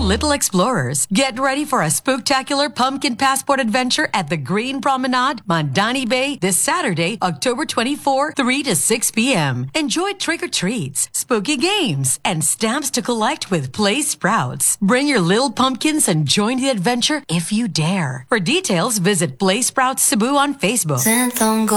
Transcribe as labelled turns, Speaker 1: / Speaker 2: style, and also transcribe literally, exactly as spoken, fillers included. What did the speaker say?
Speaker 1: little explorers. Get ready for a spooktacular pumpkin passport adventure at the Green Promenade, Mandani Bay, this Saturday, October twenty-fourth, three to six p.m. Enjoy trick-or-treats, spooky games, and stamps to collect with Play Sprouts. Bring your little pumpkins and join the adventure if you dare. For details, visit Play Sprouts Cebu on Facebook.